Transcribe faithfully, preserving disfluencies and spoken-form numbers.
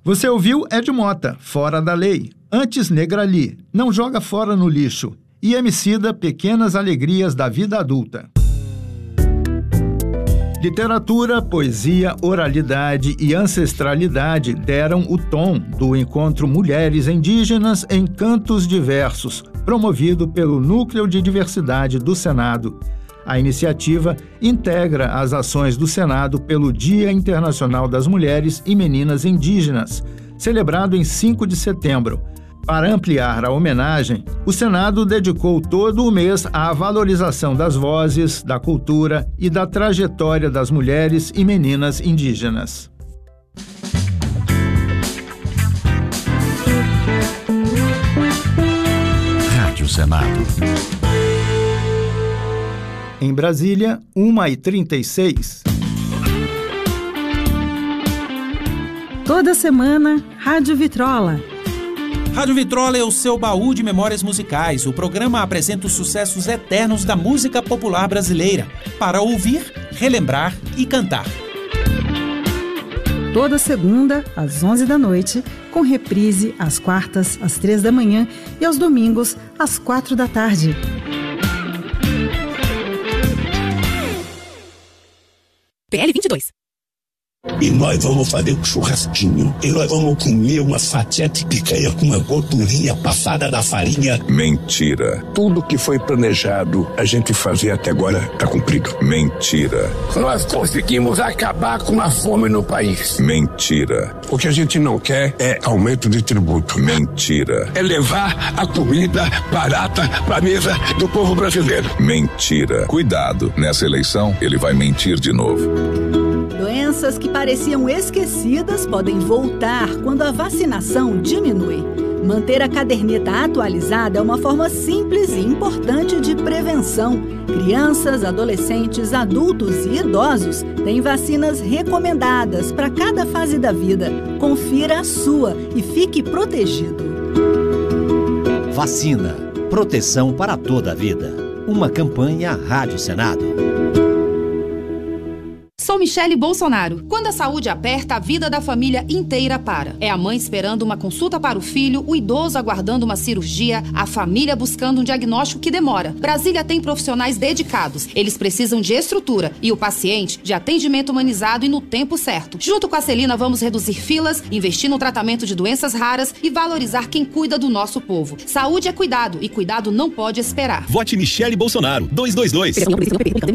Você ouviu Ed Mota, Fora da Lei. Antes, Negrali, Não Joga Fora no Lixo. E Emicida, Pequenas Alegrias da Vida Adulta. Literatura, poesia, oralidade e ancestralidade deram o tom do encontro Mulheres Indígenas em Cantos Diversos, promovido pelo Núcleo de Diversidade do Senado. A iniciativa integra as ações do Senado pelo Dia Internacional das Mulheres e Meninas Indígenas, celebrado em cinco de setembro. Para ampliar a homenagem, o Senado dedicou todo o mês à valorização das vozes, da cultura e da trajetória das mulheres e meninas indígenas. Rádio Senado. Em Brasília, uma e trinta e seis. Toda semana, Rádio Vitrola. Rádio Vitrola é o seu baú de memórias musicais. O programa apresenta os sucessos eternos da música popular brasileira, para ouvir, relembrar e cantar. Toda segunda, às onze da noite, com reprise às quartas, às três da manhã e aos domingos, às quatro da tarde. P L vinte e dois. E nós vamos fazer um churrasquinho. E nós vamos comer uma fatia de picanha com uma gordurinha passada na farinha. Mentira. Tudo que foi planejado a gente fazer até agora está cumprido. Mentira. Nós conseguimos acabar com a fome no país. Mentira. O que a gente não quer é aumento de tributo. Mentira. É levar a comida barata para a mesa do povo brasileiro. Mentira. Cuidado, nessa eleição ele vai mentir de novo. Doenças que pareciam esquecidas podem voltar quando a vacinação diminui. Manter a caderneta atualizada é uma forma simples e importante de prevenção. Crianças, adolescentes, adultos e idosos têm vacinas recomendadas para cada fase da vida. Confira a sua e fique protegido. Vacina. Proteção para toda a vida. Uma campanha Rádio Senado. Sou Michele Bolsonaro. Quando a saúde aperta, a vida da família inteira para. É a mãe esperando uma consulta para o filho, o idoso aguardando uma cirurgia, a família buscando um diagnóstico que demora. Brasília tem profissionais dedicados. Eles precisam de estrutura e o paciente de atendimento humanizado e no tempo certo. Junto com a Celina, vamos reduzir filas, investir no tratamento de doenças raras e valorizar quem cuida do nosso povo. Saúde é cuidado e cuidado não pode esperar. Vote Michele Bolsonaro. dois dois dois.